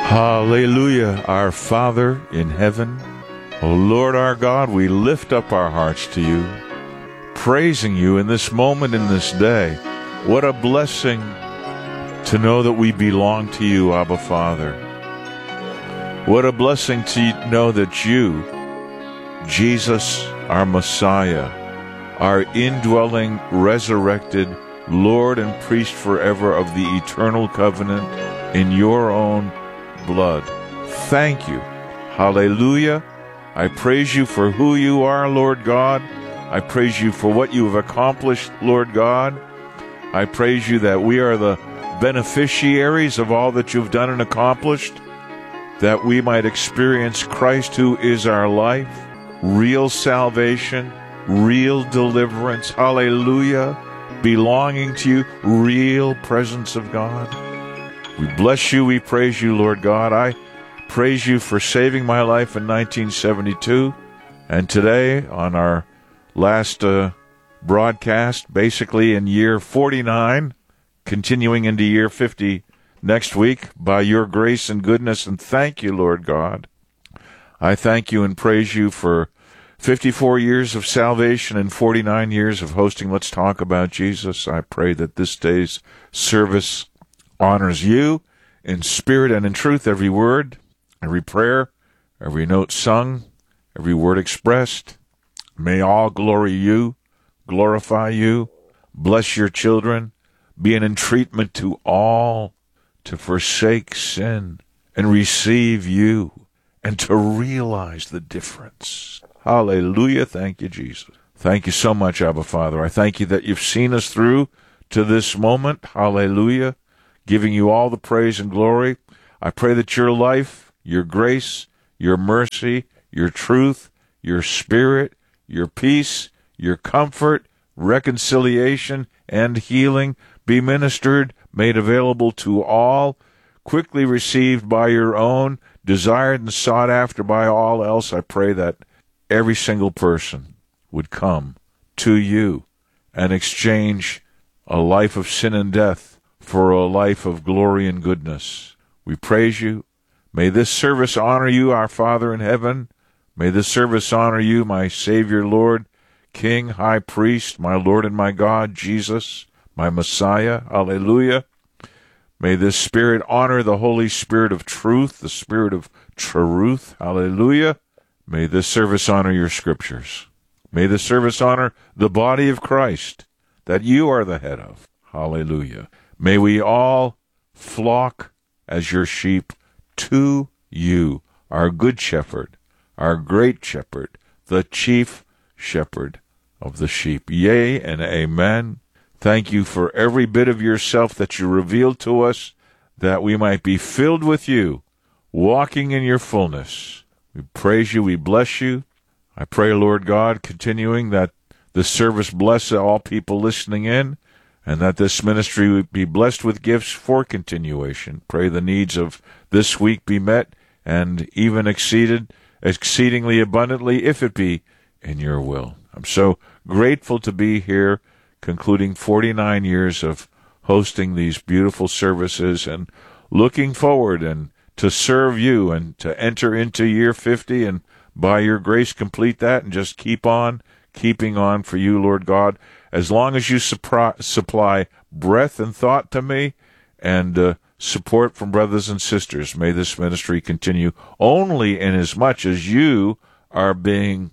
Hallelujah, our Father in heaven. O Lord our God, we lift up our hearts to you, praising you in this moment, in this day. What a blessing to know that we belong to you, Abba Father. What a blessing to know that you, Jesus, our Messiah, our indwelling, resurrected Lord and priest forever of the eternal covenant in your own blood. Thank you. Hallelujah. I praise you for who you are, Lord God. I praise you for what you have accomplished, Lord God. I praise you that we are the beneficiaries of all that you've done and accomplished, that we might experience Christ who is our life, real salvation, real deliverance, hallelujah, belonging to you, real presence of God. We bless you, we praise you, Lord God. I praise you for saving my life in 1972, and today on our last broadcast, basically in year 49, continuing into year 50 next week, by your grace and goodness, and thank you, Lord God. I thank you and praise you for 54 years of salvation and 49 years of hosting Let's Talk About Jesus. I pray that this day's service honors you in spirit and in truth, every word, every prayer, every note sung, every word expressed. May all glory you, glorify you, bless your children, be an entreatment to all to forsake sin and receive you and to realize the difference. Hallelujah. Thank you, Jesus. Thank you so much, Abba Father. I thank you that you've seen us through to this moment. Hallelujah. Giving you all the praise and glory. I pray that your life, your grace, your mercy, your truth, your spirit, your peace, your comfort, reconciliation, and healing be ministered, made available to all, quickly received by your own, desired and sought after by all else. I pray that every single person would come to you and exchange a life of sin and death for a life of glory and goodness. We praise you. May this service honor you, our Father in heaven. May this service honor you, my Savior, Lord, King, High Priest, my Lord and my God, Jesus, my Messiah. Hallelujah. May this Spirit honor the Holy Spirit of truth, the Spirit of truth. Hallelujah. May this service honor your scriptures. May this service honor the body of Christ that you are the head of. Hallelujah. May we all flock as your sheep to you, our good shepherd, our great shepherd, the chief shepherd of the sheep. Yea and amen. Thank you for every bit of yourself that you revealed to us, that we might be filled with you, walking in your fullness. We praise you, we bless you. I pray, Lord God, continuing that the service bless all people listening in, and that this ministry would be blessed with gifts for continuation. Pray the needs of this week be met and even exceedingly abundantly, if it be in your will. I'm so grateful to be here, concluding 49 years of hosting these beautiful services and looking forward and to serve you and to enter into year 50 and by your grace complete that and just keep on keeping on for you, Lord God. As long as you supply breath and thought to me and support from brothers and sisters, may this ministry continue only inasmuch as you are being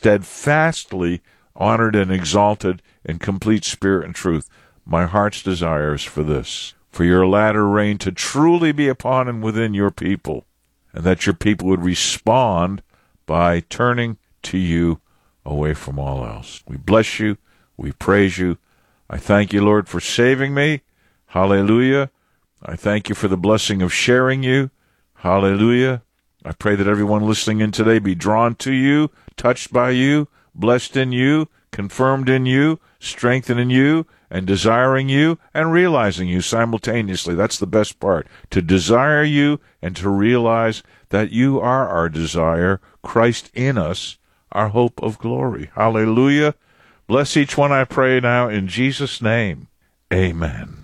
steadfastly honored and exalted in complete spirit and truth. My heart's desire is for this, for your latter reign to truly be upon and within your people, and that your people would respond by turning to you away from all else. We bless you. We praise you. I thank you, Lord, for saving me. Hallelujah. I thank you for the blessing of sharing you. Hallelujah. I pray that everyone listening in today be drawn to you, touched by you, blessed in you, confirmed in you, strengthened in you, and desiring you and realizing you simultaneously. That's the best part, to desire you and to realize that you are our desire, Christ in us, our hope of glory. Hallelujah. Bless each one, I pray now, in Jesus' name. Amen.